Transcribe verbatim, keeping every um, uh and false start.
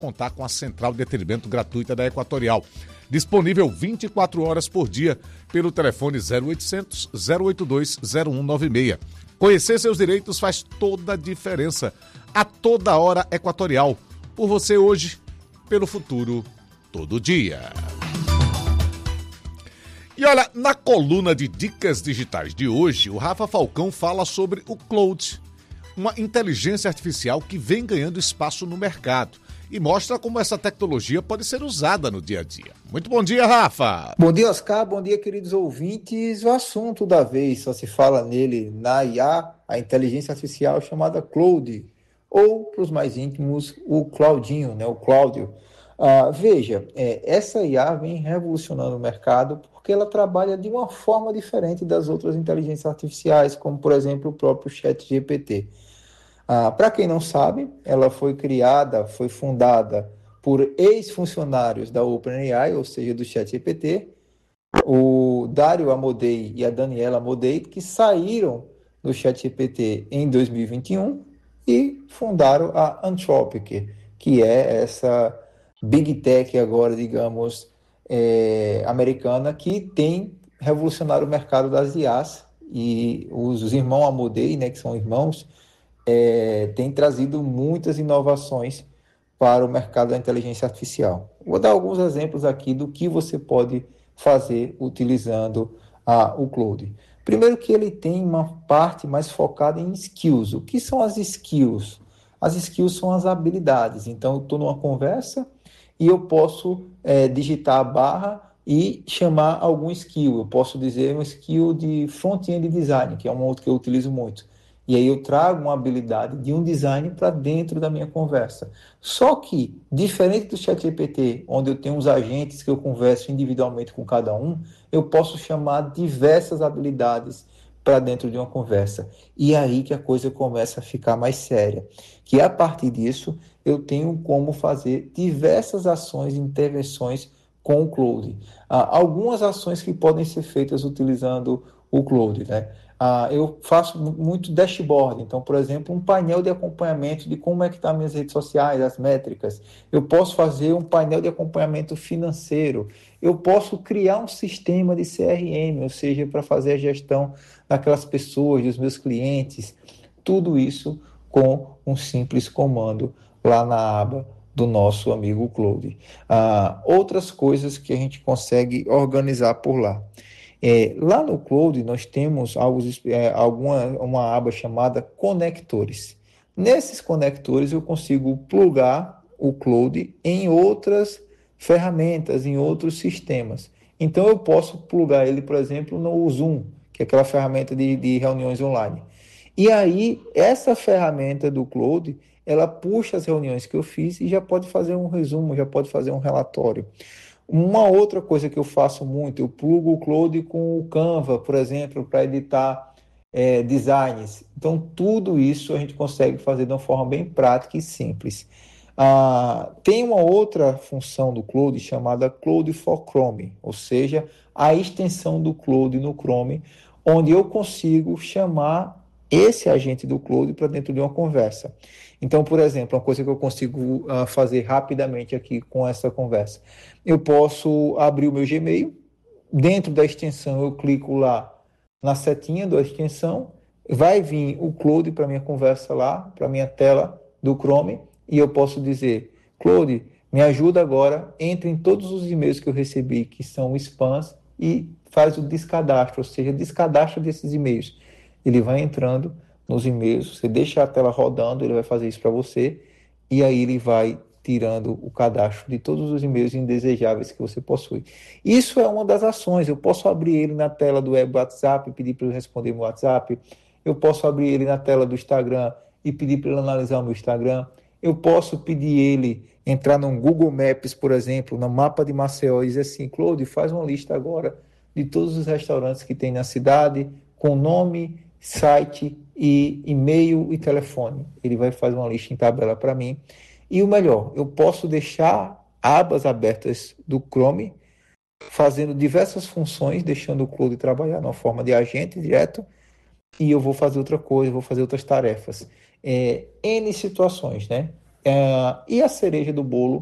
contar com a central de atendimento gratuita da Equatorial, disponível vinte e quatro horas por dia pelo telefone zero oitocentos, zero oito dois, zero um nove seis. Conhecer seus direitos faz toda a diferença. A toda hora Equatorial. Por você hoje, pelo futuro, todo dia. E olha, na coluna de Dicas Digitais de hoje, o Rafa Falcão fala sobre o Claude, uma inteligência artificial que vem ganhando espaço no mercado e mostra como essa tecnologia pode ser usada no dia a dia. Muito bom dia, Rafa! Bom dia, Oscar. Bom dia, queridos ouvintes. O assunto da vez, só se fala nele na I A, a inteligência artificial chamada Claude, ou, para os mais íntimos, o Claudinho, né? o Cláudio. Ah, veja, é, essa I A vem revolucionando o mercado porque ela trabalha de uma forma diferente das outras inteligências artificiais, como, por exemplo, o próprio ChatGPT. Ah, para quem não sabe, ela foi criada, foi fundada por ex-funcionários da OpenAI, ou seja, do ChatGPT, o Dario Amodei e a Daniela Amodei, que saíram do ChatGPT em dois mil e vinte e um e fundaram a Anthropic, que é essa Big Tech agora, digamos, é, americana, que tem revolucionado o mercado das I As, e os, os irmãos Amodei, né, que são irmãos, É, tem trazido muitas inovações para o mercado da inteligência artificial. Vou dar alguns exemplos aqui do que você pode fazer utilizando a, o Claude. Primeiro que ele tem uma parte mais focada em skills. O que são as skills? As skills são as habilidades. Então, eu estou numa conversa e eu posso é, digitar a barra e chamar algum skill. Eu posso dizer um skill de front-end design, que é um outro que eu utilizo muito. E aí eu trago uma habilidade de um design para dentro da minha conversa. Só que, diferente do ChatGPT, onde eu tenho uns agentes que eu converso individualmente com cada um, eu posso chamar diversas habilidades para dentro de uma conversa. E é aí que a coisa começa a ficar mais séria. Que a partir disso, eu tenho como fazer diversas ações e intervenções com o Claude. Ah, algumas ações que podem ser feitas utilizando o Claude, né? Ah, eu faço muito dashboard, então, por exemplo, um painel de acompanhamento de como é que estão minhas redes sociais, as métricas. Eu posso fazer um painel de acompanhamento financeiro. Eu posso criar um sistema de C R M, ou seja, para fazer a gestão daquelas pessoas, dos meus clientes. Tudo isso com um simples comando lá na aba do nosso amigo Claude. Ah, outras coisas que a gente consegue organizar por lá. É, lá no Claude nós temos algo, é, alguma, uma aba chamada conectores. Nesses conectores eu consigo plugar o Claude em outras ferramentas, em outros sistemas. Então eu posso plugar ele, por exemplo, no Zoom, que é aquela ferramenta de, de reuniões online. E aí essa ferramenta do Claude, ela puxa as reuniões que eu fiz e já pode fazer um resumo, já pode fazer um relatório. Uma outra coisa que eu faço muito, eu plugo o Claude com o Canva, por exemplo, para editar é, designs. Então, tudo isso a gente consegue fazer de uma forma bem prática e simples. Ah, tem uma outra função do Claude chamada Claude for Chrome, ou seja, a extensão do Claude no Chrome, onde eu consigo chamar esse agente do Claude para dentro de uma conversa. Então, por exemplo, uma coisa que eu consigo uh, fazer rapidamente aqui com essa conversa. Eu posso abrir o meu Gmail, dentro da extensão eu clico lá na setinha da extensão, vai vir o Claude para minha conversa lá, para minha tela do Chrome, e eu posso dizer, Claude, me ajuda agora, entre em todos os e-mails que eu recebi, que são spams, e faz o descadastro, ou seja, descadastro desses e-mails. Ele vai entrando nos e-mails, você deixa a tela rodando, ele vai fazer isso para você, e aí ele vai tirando o cadastro de todos os e-mails indesejáveis que você possui. Isso é uma das ações. Eu posso abrir ele na tela do web WhatsApp e pedir para ele responder meu WhatsApp. Eu posso abrir ele na tela do Instagram e pedir para ele analisar o meu Instagram. Eu posso pedir ele entrar no Google Maps, por exemplo, no mapa de Maceió e dizer assim, Claude, faz uma lista agora de todos os restaurantes que tem na cidade, com nome, site e e-mail e telefone. Ele vai fazer uma lista em tabela para mim. E o melhor, eu posso deixar abas abertas do Chrome, fazendo diversas funções, deixando o Claude trabalhar na forma de agente direto, e eu vou fazer outra coisa, vou fazer outras tarefas. É, N situações, né? Uh, e a cereja do bolo